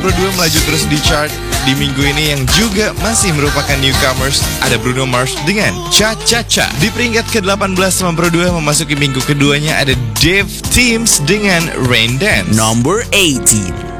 Pro 2 melaju terus di chart di minggu ini yang juga masih merupakan newcomers. Ada Bruno Mars dengan Cha Cha Cha. Di peringkat ke-18 sama Pro 2 memasuki minggu keduanya ada Dave Teams dengan Rain Dance. Number 18.